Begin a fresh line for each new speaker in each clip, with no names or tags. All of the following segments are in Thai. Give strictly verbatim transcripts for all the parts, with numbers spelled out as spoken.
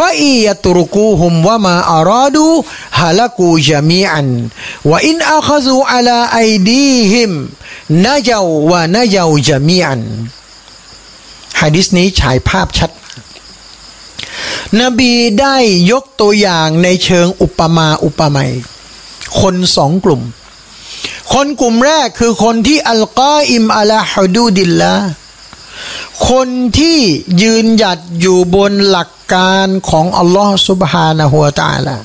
วะอียตุรุกูฮุมวะมาอาราดูฮะละกูญะมีอันวะอินอัคซูอะลาอัยดีฮิมนะญาวะนะญาวญะมีอันหะดีษนี้ฉายภาพชัดนบีได้ยกตัวอย่างในเชิงอุปมาอุปไมยคนสองกลุ่มคนกลุ่มแรกคือคนที่อัลกออิมอะลาฮุดูดิลลาห์คนที่ยืนหยัดอยู่บนหลักการของอัลลอฮฺซุบฮานะฮูวะตะอาลา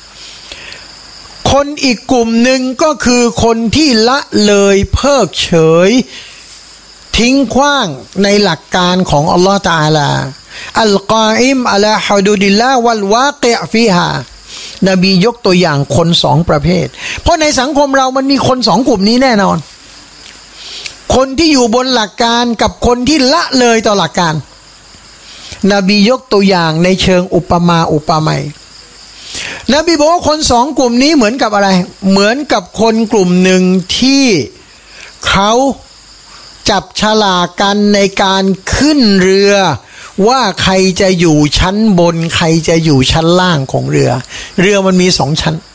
คนอีกกลุ่มหนึ่งก็คือคนที่ละเลยเพิกเฉยทิ้งขว้างในหลักการของอัลลอฮฺตะอาลาอัลกออิมอะลาฮุดูดิลลาห์วัลวากิอ์ฟีฮานบียกตัวอย่างคนสองประเภทเพราะในสังคมเรามันมีคนสองกลุ่มนี้แน่นอนคนที่อยู่บนหลักการกับคนที่ละเลยต่อหลักการนบียกตัวอย่างในเชิงอุปมาอุปไมยนบีบอกว่าคนสองกลุ่มนี้เหมือนกับอะไรเหมือนกับคนกลุ่มหนึ่งที่เขาจับฉลากกันในการขึ้นเรือว่าใครจะอยู่ชั้นบนใครจะอยู่ชั้นล่างของเรือเรือมันมีสองชั้น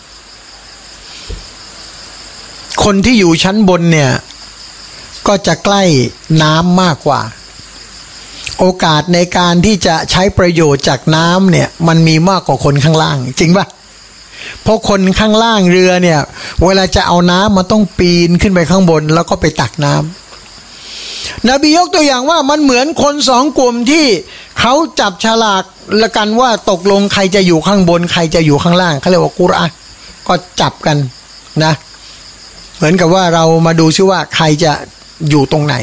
คนที่อยู่ชั้นบนเนี่ยก็จะใกล้น้ำมากกว่าโอกาสในการที่จะใช้ประโยชน์จากน้ำเนี่ยมันมีมากกว่าคนข้างล่างจริงป่ะเพราะคนข้างล่างเรือเนี่ยเวลาจะเอาน้ำมันต้องปีนขึ้นไปข้างบนแล้วก็ไปตักน้ำนบียกตัวอย่างว่ามันเหมือนคนสองกลุ่มที่เขาจับฉลากละกันว่าตกลงใครจะอยู่ข้างบนใครจะอยู่ข้างล่างเขาเรียกว่ากุรอานก็จับกันนะเหมือนกับว่าเรามาดูซิว่าใครจะอยู่ตรงไหน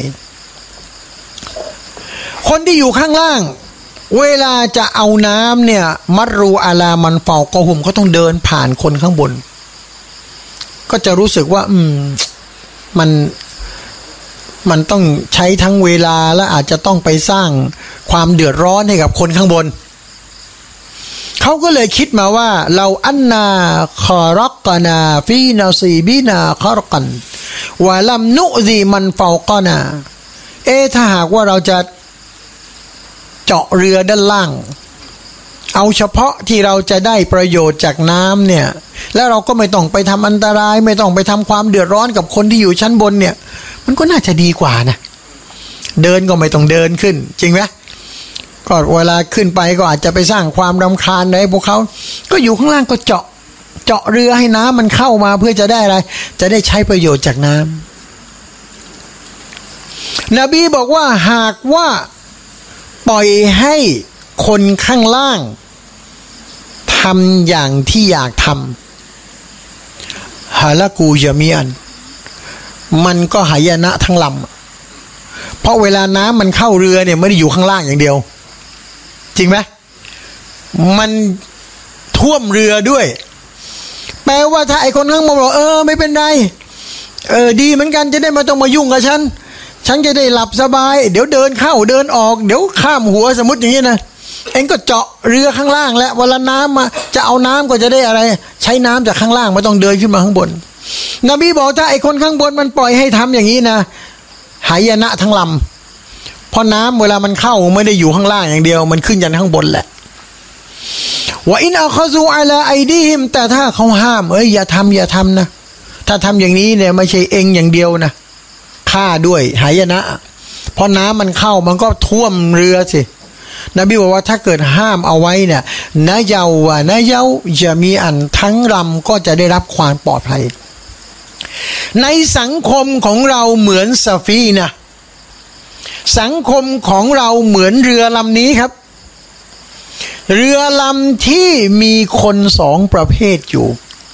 คนที่อยู่ข้างล่างเวลาจะเอาน้ำเนี่ยมัดรูอาลามันเฝ้ากอหุมเขาต้องเดินผ่านคนข้างบนก็จะรู้สึกว่าอืมมันมันต้องใช้ทั้งเวลาและอาจจะต้องไปสร้างความเดือดร้อนให้กับคนข้างบนเขาก็เลยคิดมาว่าเราอันนาคอรักกนาฟีนาซีบีนาคอรกันวะลัมนุซีมันเฝ้ากอนาเอถ้าหากว่าเราจะเจาะเรือด้านล่างเอาเฉพาะที่เราจะได้ประโยชน์จากน้ำเนี่ยแล้วเราก็ไม่ต้องไปทำอันตรายไม่ต้องไปทำความเดือดร้อนกับคนที่อยู่ชั้นบนเนี่ยมันก็น่าจะดีกว่านะเดินก็ไม่ต้องเดินขึ้นจริงไหมก็เวลาขึ้นไปก็อาจจะไปสร้างความรำคาญในพวกเขาก็อยู่ข้างล่างก็เจาะเจาะเรือให้น้ำมันเข้ามาเพื่อจะได้อะไรจะได้ใช้ประโยชน์จากน้ำนบีบอกว่าหากว่าปล่อยให้คนข้างล่างทำอย่างที่อยากทำฮาละกูญะมีอันมันก็หายนะทั้งลำเพราะเวลาน้ำมันเข้าเรือเนี่ยไม่ได้อยู่ข้างล่างอย่างเดียวจริงไหมมันท่วมเรือด้วยแปลว่าถ้าไอ้คนข้างบนบอกเออไม่เป็นไรเออดีเหมือนกันจะได้ไม่ต้องมายุ่งกับฉันฉันจะได้หลับสบายเดี๋ยวเดินเข้าเดินออกเดี๋ยวข้ามหัวสมมติอย่างนี้นะเองก็เจาะเรือข้างล่างแล้วเวลาน้ำมาจะเอาน้ำก็จะได้อะไรใช้น้ำจากข้างล่างไม่ต้องเดินขึ้นมาข้างบนนบีบอกถ้าไอ้คนข้างบนมันปล่อยให้ทำอย่างนี้นะหายนะทั้งลำเพราะน้ำเวลามันเข้าไม่ได้อยู่ข้างล่างอย่างเดียวมันขึ้นยันข้างบนแหละว่าอินอัคซูอะลาอัยดีฮิมแต่ถ้าเขาห้ามเอ้ยอย่าทำอย่าทำนะถ้าทำอย่างนี้เนี่ยไม่ใช่เองอย่างเดียวนะฆ่าด้วยหายนะเพราะน้ำมันเข้ามันก็ท่วมเรือสินบีบอกว่าถ้าเกิดห้ามเอาไว้เนี่ยนะเยาวะนะเยาจะมีอันทั้งลำก็จะได้รับความปลอดภัยในสังคมของเราเหมือนซาฟีนะสังคมของเราเหมือนเรือลำนี้ครับเรือลำที่มีคนสองประเภทอยู่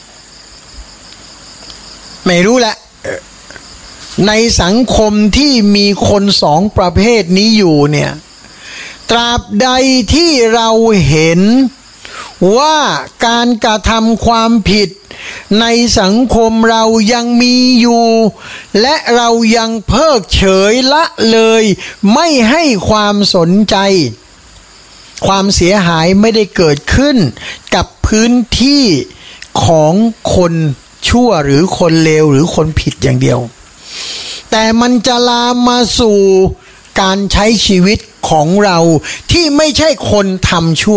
ไม่รู้แหละในสังคมที่มีคนสองประเภทนี้อยู่เนี่ยตราบใดที่เราเห็นว่าการกระทำความผิดในสังคมเรายังมีอยู่และเรายังเพิกเฉยละเลยไม่ให้ความสนใจความเสียหายไม่ได้เกิดขึ้นกับพื้นที่ของคนชั่วหรือคนเลวหรือคนผิดอย่างเดียวแต่มันจะลามมาสู่การใช้ชีวิตของเราที่ไม่ใช่คนทำชั่ว